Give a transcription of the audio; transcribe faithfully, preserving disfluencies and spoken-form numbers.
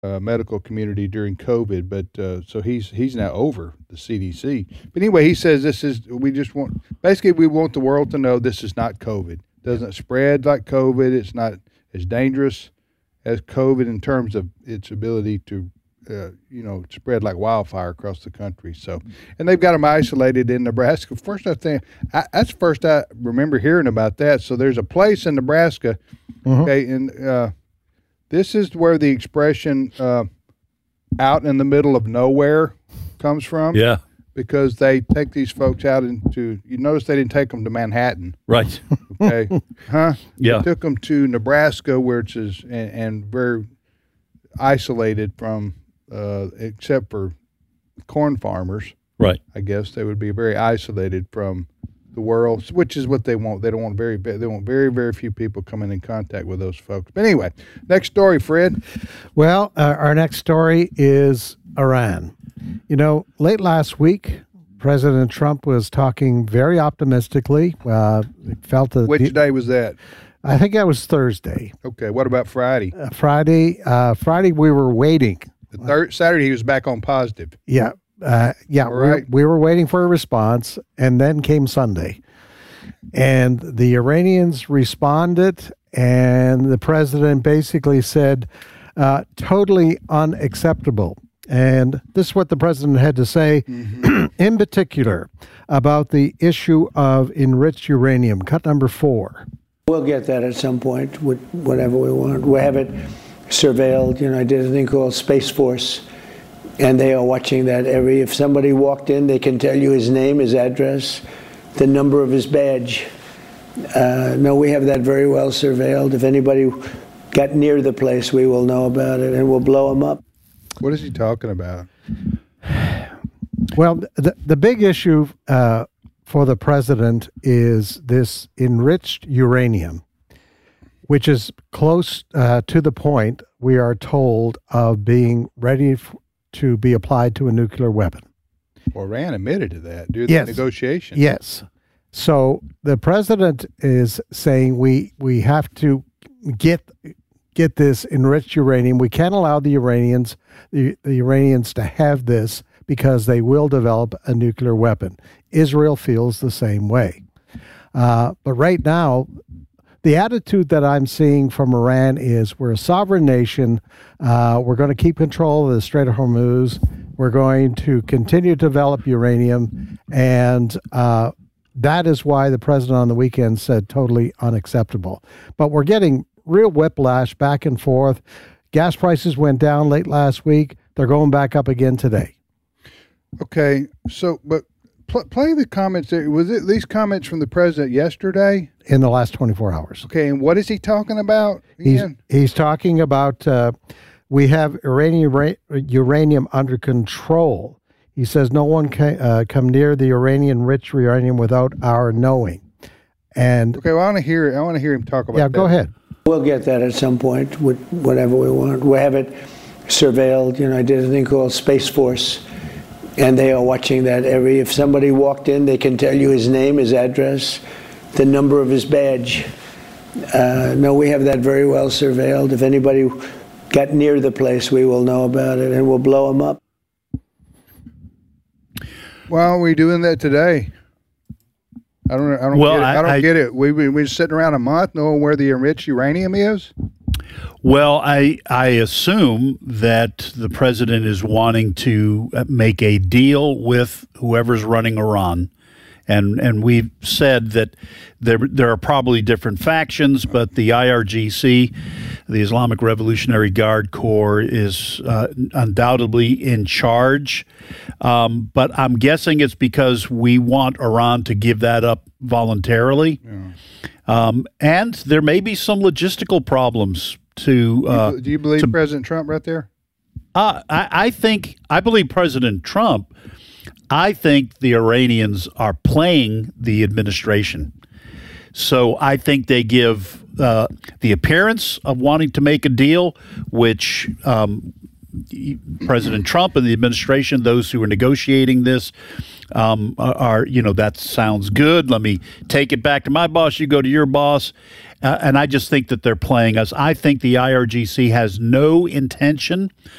uh, medical community during COVID. But uh, so he's he's now over the C D C. But anyway, he says this is we just want basically we want the world to know this is not COVID. It doesn't spread like COVID. It's not as dangerous as COVID in terms of its ability to uh, you know spread like wildfire across the country. So and they've got them isolated in Nebraska. First I think I, that's the first I remember hearing about that. So there's a place in Nebraska. Mm-hmm. Okay, and uh, this is where the expression uh, out in the middle of nowhere comes from. Yeah. Because they take these folks out into, you notice they didn't take them to Manhattan. Right. Okay. Huh? Yeah. They took them to Nebraska, which is, and, and very isolated from, uh, except for corn farmers. Right. I guess they would be very isolated from the world, which is what they want. They don't want very they want very very few people coming in contact with those folks. But anyway, next story, Fred. Well, uh, our next story is Iran. You know, late last week, President Trump was talking very optimistically. Uh, felt that which the, day was that? I think that was Thursday. Okay, what about Friday? Uh, Friday, uh, Friday we were waiting. The third Saturday he was back on positive. Yeah. Uh, yeah, right. we, we were waiting for a response, and then came Sunday. And the Iranians responded, and the president basically said, uh, totally unacceptable. And this is what the president had to say, mm-hmm. in particular, about the issue of enriched uranium, cut number four. We'll get that at some point, with whatever we want. We have it surveilled. You know, I did a thing called Space Force. And they are watching that every, if somebody walked in, they can tell you his name, his address, the number of his badge. Uh, no, we have that very well surveilled. If anybody got near the place, we will know about it and we'll blow them up. What is he talking about? Well, the, the big issue uh, for the president is this enriched uranium, which is close uh, to the point, we are told, of being ready f- to be applied to a nuclear weapon. Well, Iran admitted to that during yes. the negotiation. Yes. So the president is saying we we have to get get this enriched uranium. We can't allow the Iranians the, the Iranians to have this because they will develop a nuclear weapon. Israel feels the same way. Uh, but right now, the attitude that I'm seeing from Iran is we're a sovereign nation. Uh, we're going to keep control of the Strait of Hormuz. We're going to continue to develop uranium. And uh, that is why the president on the weekend said totally unacceptable. But we're getting real whiplash back and forth. Gas prices went down late last week. They're going back up again today. Okay. So, but pl- play the comments there. Was it these comments from the president yesterday? In the last twenty-four hours. Okay, and what is he talking about? He's, he's talking about uh, we have uranium, uranium under control. He says no one can uh, come near the Iranian-rich uranium without our knowing. And okay, well, I want to hear. I want to hear him talk about. Yeah, that. go ahead. We'll get that at some point, with whatever we want. We have it surveilled. You know, I did a thing called Space Force. And they are watching that every, if somebody walked in, they can tell you his name, his address, the number of his badge. Uh, no, we have that very well surveilled. If anybody got near the place, we will know about it and we'll blow them up. Why are we doing that today? I don't. I don't. Well, get it. I, I don't I, get it. We we we're sitting around a month knowing where the enriched uranium is. Well, I I assume that the president is wanting to make a deal with whoever's running Iran. And and we've said that there there are probably different factions, but the I R G C, the Islamic Revolutionary Guard Corps, is uh, undoubtedly in charge. Um, but I'm guessing it's because we want Iran to give that up voluntarily. Yeah. Um, and there may be some logistical problems to. Uh, do you believe to, President Trump right there? Uh, I, I think I believe President Trump. I think the Iranians are playing the administration. So I think they give uh, the appearance of wanting to make a deal, which um, President Trump and the administration, those who are negotiating this, um, are, you know, that sounds good. Let me take it back to my boss. You go to your boss. Uh, and I just think that they're playing us. I think the I R G C has no intention